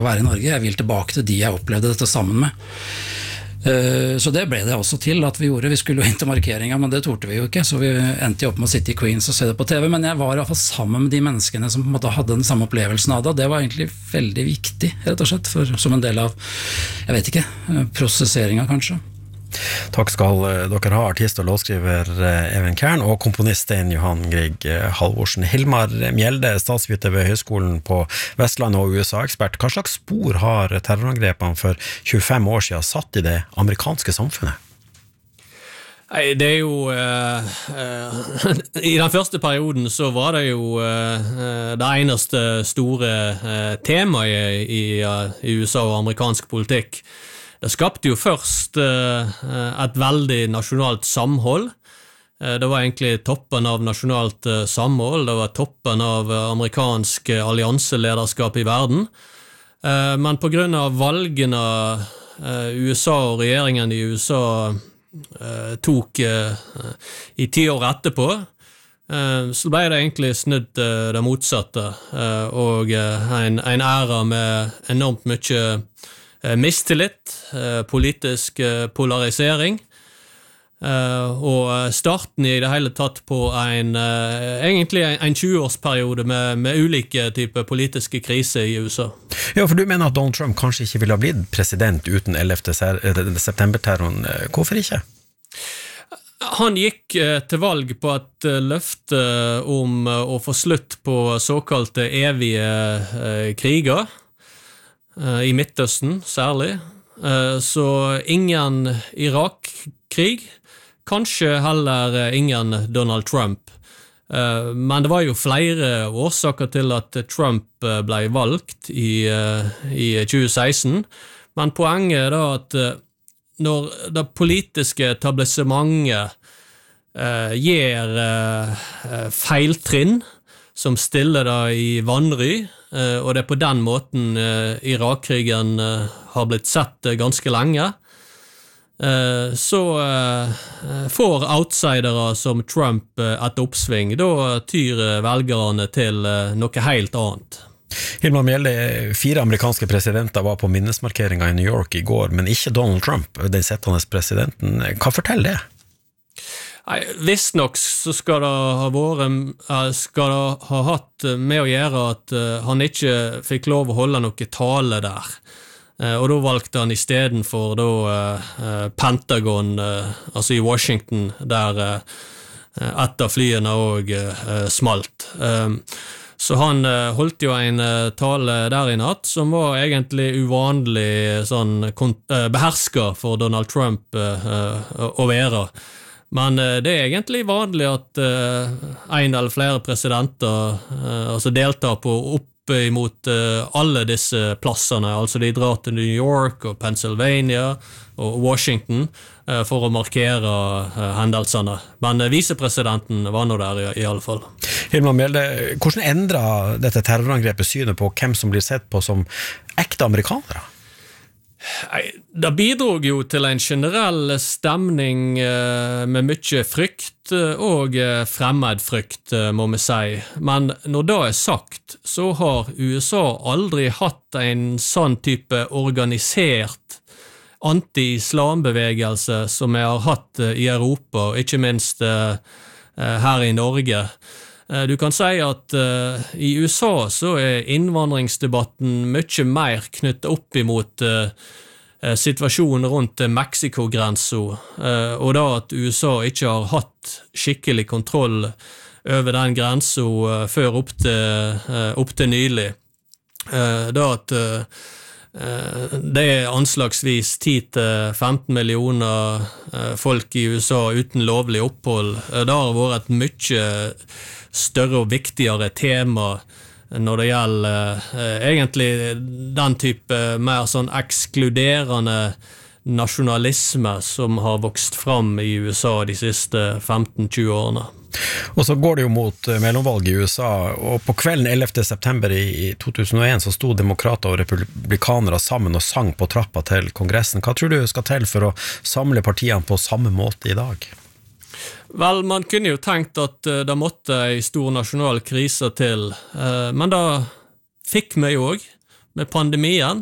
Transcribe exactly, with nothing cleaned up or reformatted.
å være i Norge, jeg vil tilbake til de jeg opplevde dette sammen med. Så det ble det også til at vi gjorde. Vi skulle jo inn til markeringen, men det torde vi jo ikke, så vi endte jo opp med å sitte i Queens og se det på TV, men jeg var i hvert fall sammen med de menneskene som på en måte hadde den samme opplevelsen av det, og det var egentlig veldig viktig, rett og slett, for, som en del av, jeg vet ikke, prosesseringen kanskje. Takk skal dere ha, artist og låtskriver Even Kern og komponist Stein Johan Grieg Halvorsen. Hilmar Mjelde, statsviter ved Høgskolen på Vestlandet og U S A-ekspert. Hva slags spor har terrorangrepene for tjuefem år siden satt i det amerikanske samfunnet? Nei, det er jo uh, uh, i den første perioden så var det jo uh, det eneste store uh, temaet i, uh, i U S A og amerikansk politikk. Det skapte jo først uh, et veldig nasjonalt samhold. Uh, det var egentlig toppen av nasjonalt uh, samhold, det var toppen av uh, amerikansk uh, allianselederskap i verden. Uh, men på grunn av valgene uh, U S A og regjeringen i U S A uh, tok uh, i ti år etterpå, uh, så ble det egentlig snudd uh, det motsatte, uh, og uh, en, en æra med enormt mye mistillit, politisk polarisering, og starten i det hele tatt på en, egentlig en tjue-årsperiode med, med ulike typer politiske kriser i U S A. Ja, for du mener at Donald Trump kanskje ikke ville ha blitt president uten ellevte september-terroren. Hvorfor ikke? Han gikk til valg på et løfte om å få slutt på såkalte evige kriger, i Midtøsten særlig, så ingen Irak-krig, kanskje heller ingen Donald Trump. Men det var jo flere årsaker til at Trump ble valgt i, i tjue seksten, men poenget er da at når det politiske etablissementet gir feiltrinn som stiller da i vanry, og det er på den måten Irak-krigen har blitt sett ganske lenge, så får outsidere som Trump et oppsving. Da tyr velgerne til noe helt annet. Hilmar Mjelde, fire amerikanske presidenter var på minnesmarkeringen i New York i går, men ikke Donald Trump, den sittende presidenten. Hva forteller det? Nei, visst nok så skal det ha vært, skal det ha hatt med å gjøre at han ikke fikk lov å holde noe tale der. Og da valgte han i stedet for da, Pentagon, altså i Washington, der et av flyene også smalt. Så han holdt jo en tale der i natt, som var egentlig uvanlig sånn, behersket for Donald Trump å være. Men det er egentlig vanlig at uh, en eller flere presidenter uh, altså deltar på opp imot uh, alle disse plassene, altså de drar til New York og Pennsylvania og Washington uh, for å markere uh, hendelsene. Men uh, visepresidenten var nå der i, i alle fall. Hilmar Mjelde, hvordan endrer dette terrorangrepet synet på hvem som blir sett på som ekte amerikanere? Det bidrog jo til en generell stemning med mye frykt og fremmedfrykt, må vi si. Men når det er sagt, så har U S A aldri hatt en sånn type organisert anti-islambevegelse som vi har hatt i Europa, og ikke minst her i Norge. Du kan si at uh, i U S A så er innvandringsdebatten mye mer knyttet opp imot uh, situasjonen rundt Mexiko-grensen, uh, og da at U S A ikke har hatt skikkelig kontroll over den grensen uh, før opp til, uh, opp til nylig. Uh, da at uh, uh, det er anslagsvis ti til femten millioner uh, folk i U S A uten lovlig opphold. Uh, det har vært et mye større og viktigere tema når det gjelder eh, egentlig den type mer sånn ekskluderende nasjonalisme som har vokst fram i U S A de siste femten til tjue årene. Og så går det jo mot mellomvalg i U S A, og på kvelden ellevte september i to tusen og en så sto demokrater og republikanere sammen og sang på trappa til kongressen. Hva tror du skal til for å samle partiene på samme måte i dag? Vel, man kunne jo tenkt at uh, det måtte en stor nasjonal krise til, uh, men da fikk vi jo også. med pandemien,